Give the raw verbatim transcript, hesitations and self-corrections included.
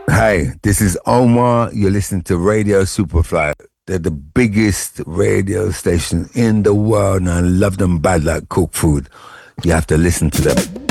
Hi, this is Omar. You're listening to Radio Superfly. They're the biggest radio station in the world, and I love them bad like cook food. You have to listen to them.